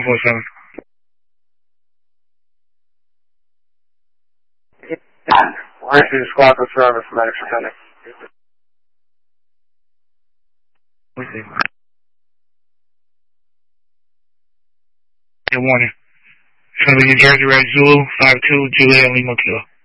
447. We're into the squad for service, medics attending. Good morning. It's going to be New Jersey Red Zulu, 52, Juliet Lima Kilo.